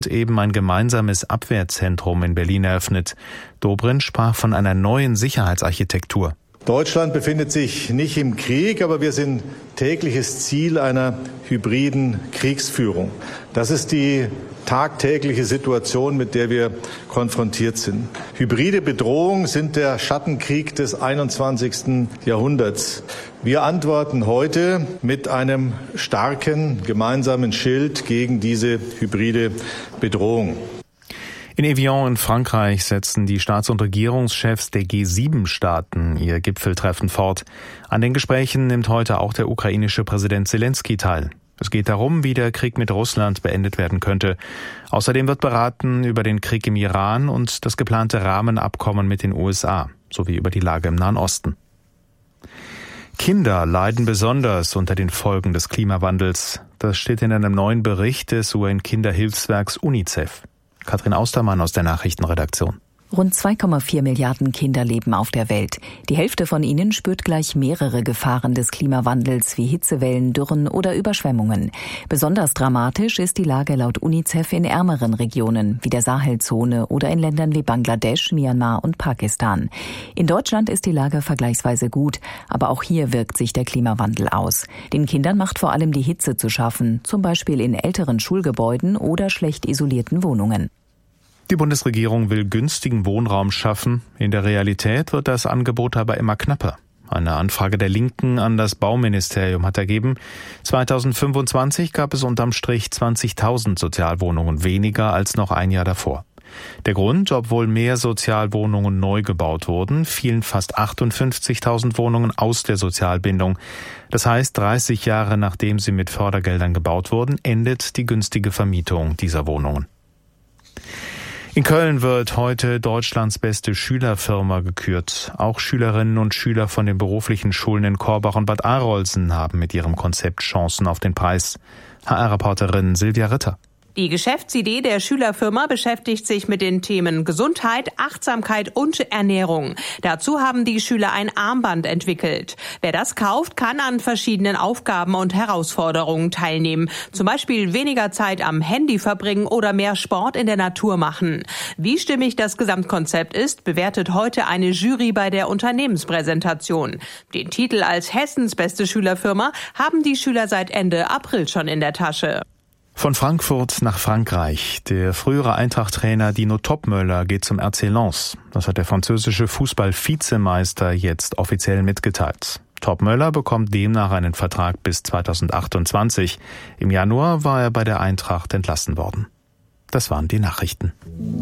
eben ein gemeinsames Abwehrzentrum in Berlin eröffnet. Dobrindt sprach von einer neuen Sicherheitsarchitektur. Deutschland befindet sich nicht im Krieg, aber wir sind tägliches Ziel einer hybriden Kriegsführung. Das ist die tagtägliche Situation, mit der wir konfrontiert sind. Hybride Bedrohungen sind der Schattenkrieg des 21. Jahrhunderts. Wir antworten heute mit einem starken gemeinsamen Schild gegen diese hybride Bedrohung. In Evian in Frankreich setzen die Staats- und Regierungschefs der G7-Staaten ihr Gipfeltreffen fort. An den Gesprächen nimmt heute auch der ukrainische Präsident Selenskyj teil. Es geht darum, wie der Krieg mit Russland beendet werden könnte. Außerdem wird beraten über den Krieg im Iran und das geplante Rahmenabkommen mit den USA, sowie über die Lage im Nahen Osten. Kinder leiden besonders unter den Folgen des Klimawandels. Das steht in einem neuen Bericht des UN-Kinderhilfswerks UNICEF. Katrin Austermann aus der Nachrichtenredaktion. Rund 2,4 Milliarden Kinder leben auf der Welt. Die Hälfte von ihnen spürt gleich mehrere Gefahren des Klimawandels wie Hitzewellen, Dürren oder Überschwemmungen. Besonders dramatisch ist die Lage laut UNICEF in ärmeren Regionen wie der Sahelzone oder in Ländern wie Bangladesch, Myanmar und Pakistan. In Deutschland ist die Lage vergleichsweise gut, aber auch hier wirkt sich der Klimawandel aus. Den Kindern macht vor allem die Hitze zu schaffen, zum Beispiel in älteren Schulgebäuden oder schlecht isolierten Wohnungen. Die Bundesregierung will günstigen Wohnraum schaffen. In der Realität wird das Angebot aber immer knapper. Eine Anfrage der Linken an das Bauministerium hat ergeben, 2025 gab es unterm Strich 20.000 Sozialwohnungen weniger als noch ein Jahr davor. Der Grund, obwohl mehr Sozialwohnungen neu gebaut wurden, fielen fast 58.000 Wohnungen aus der Sozialbindung. Das heißt, 30 Jahre nachdem sie mit Fördergeldern gebaut wurden, endet die günstige Vermietung dieser Wohnungen. In Köln wird heute Deutschlands beste Schülerfirma gekürt. Auch Schülerinnen und Schüler von den beruflichen Schulen in Korbach und Bad Arolsen haben mit ihrem Konzept Chancen auf den Preis. HR-Reporterin Silvia Ritter. Die Geschäftsidee der Schülerfirma beschäftigt sich mit den Themen Gesundheit, Achtsamkeit und Ernährung. Dazu haben die Schüler ein Armband entwickelt. Wer das kauft, kann an verschiedenen Aufgaben und Herausforderungen teilnehmen. Zum Beispiel weniger Zeit am Handy verbringen oder mehr Sport in der Natur machen. Wie stimmig das Gesamtkonzept ist, bewertet heute eine Jury bei der Unternehmenspräsentation. Den Titel als Hessens beste Schülerfirma haben die Schüler seit Ende April schon in der Tasche. Von Frankfurt nach Frankreich. Der frühere Eintracht-Trainer Dino Topmöller geht zum RC Lens. Das hat der französische Fußball-Vizemeister jetzt offiziell mitgeteilt. Topmöller bekommt demnach einen Vertrag bis 2028. Im Januar war er bei der Eintracht entlassen worden. Das waren die Nachrichten.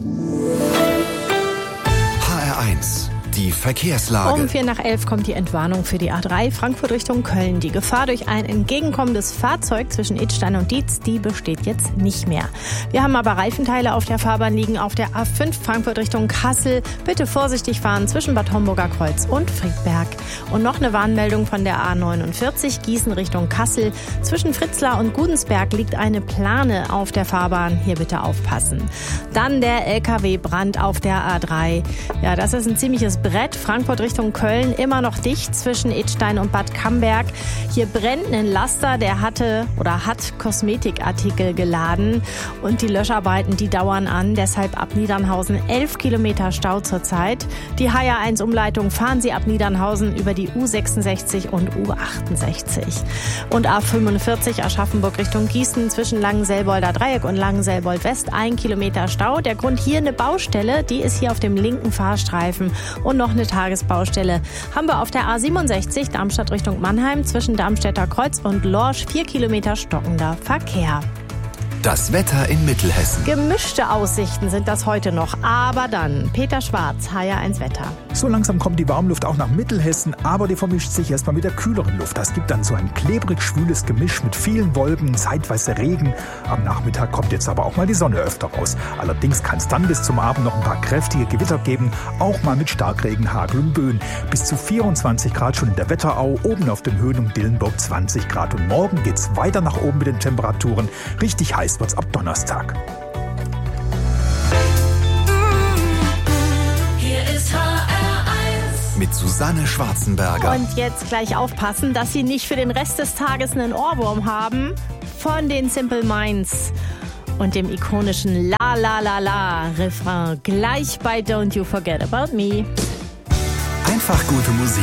HR1. Die Verkehrslage. Um 10:45 kommt die Entwarnung für die A3 Frankfurt Richtung Köln. Die Gefahr durch ein entgegenkommendes Fahrzeug zwischen Idstein und Dietz, die besteht jetzt nicht mehr. Wir haben aber Reifenteile auf der Fahrbahn liegen auf der A5 Frankfurt Richtung Kassel. Bitte vorsichtig fahren zwischen Bad Homburger Kreuz und Friedberg. Und noch eine Warnmeldung von der A49 Gießen Richtung Kassel. Zwischen Fritzlar und Gudensberg liegt eine Plane auf der Fahrbahn. Hier bitte aufpassen. Dann der LKW-Brand auf der A3. Ja, das ist ein ziemliches Brett. Frankfurt Richtung Köln immer noch dicht zwischen Idstein und Bad Camberg. Hier brennt ein Laster, der hat Kosmetikartikel geladen. Und die Löscharbeiten, die dauern an. Deshalb ab Niedernhausen 11 Kilometer Stau zurzeit. Die HR1-Umleitung fahren Sie ab Niedernhausen über die U66 und U68. Und A45 Aschaffenburg Richtung Gießen zwischen Langenselbolder Dreieck und Langenselbold West 1 Kilometer Stau. Der Grund hier eine Baustelle, die ist hier auf dem linken Fahrstreifen. Und noch eine Tagesbaustelle haben wir auf der A67 Darmstadt Richtung Mannheim zwischen Darmstädter Kreuz und Lorsch 4 Kilometer stockender Verkehr. Das Wetter in Mittelhessen. Gemischte Aussichten sind das heute noch, aber dann Peter Schwarz, HR1 Wetter. So langsam kommt die Warmluft auch nach Mittelhessen, aber die vermischt sich erstmal mit der kühleren Luft. Das gibt dann so ein klebrig-schwüles Gemisch mit vielen Wolken, zeitweise Regen. Am Nachmittag kommt jetzt aber auch mal die Sonne öfter raus. Allerdings kann es dann bis zum Abend noch ein paar kräftige Gewitter geben, auch mal mit Starkregen, Hagel und Böen. Bis zu 24 Grad schon in der Wetterau, oben auf den Höhen um Dillenburg 20 Grad. Und morgen geht's weiter nach oben mit den Temperaturen. Richtig heiß wird's ab Donnerstag. Hier ist HR1 mit Susanne Schwarzenberger. Und jetzt gleich aufpassen, dass Sie nicht für den Rest des Tages einen Ohrwurm haben von den Simple Minds. und dem ikonischen La La La La Refrain gleich bei Don't You Forget About Me. Einfach gute Musik.